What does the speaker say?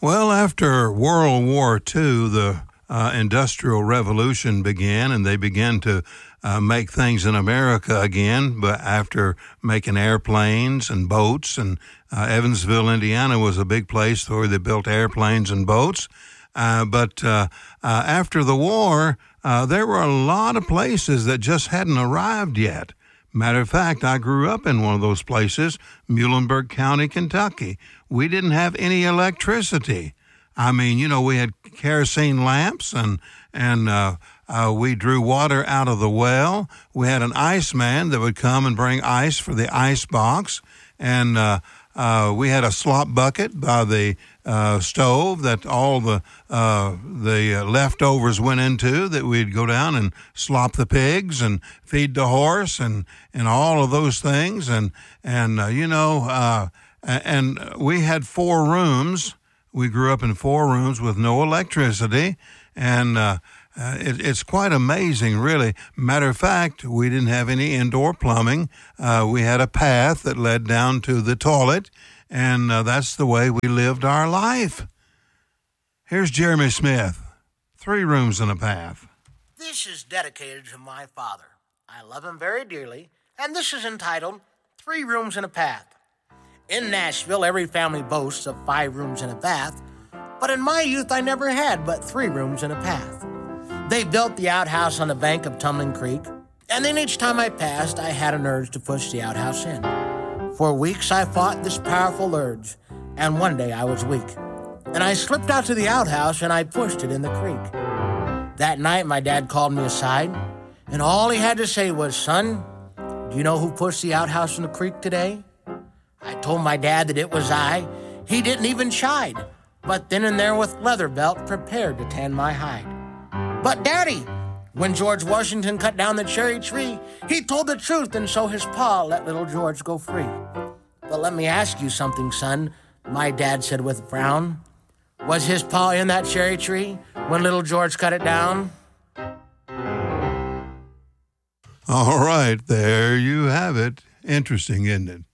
Well, after World War II, the Industrial Revolution began, and they began to make things in America again. But after making airplanes and boats, and Evansville, Indiana was a big place where they built airplanes and boats. But after the war, there were a lot of places that just hadn't arrived yet. Matter of fact, I grew up in one of those places, Muhlenberg County, Kentucky. We didn't have any electricity. I mean, we had kerosene lamps, and we drew water out of the well. We had an iceman that would come and bring ice for the ice box, and we had a slop bucket by the stove that all the leftovers went into, that we'd go down and slop the pigs and feed the horse and all of those things. And we had 4 rooms. We grew up in 4 rooms with no electricity, and it's quite amazing, really. Matter of fact, we didn't have any indoor plumbing. We had a path that led down to the toilet, and that's the way we lived our life. Here's Jeremy Smith, 3 rooms and a path. This is dedicated to my father. I love him very dearly, and this is entitled 3 Rooms and a Path. In Nashville, every family boasts of 5 rooms and a bath, but in my youth I never had but 3 rooms and a path. They built the outhouse on the bank of Tumbling Creek, and then each time I passed, I had an urge to push the outhouse in. For weeks I fought this powerful urge, and one day I was weak. And I slipped out to the outhouse and I pushed it in the creek. That night my dad called me aside, and all he had to say was, "Son, do you know who pushed the outhouse in the creek today?" I told my dad that it was I. He didn't even chide, but then and there with leather belt prepared to tan my hide. "But Daddy, when George Washington cut down the cherry tree, he told the truth, and so his pa let little George go free." "But let me ask you something, son," my dad said with a frown. "Was his pa in that cherry tree when little George cut it down?" All right, there you have it. Interesting, isn't it?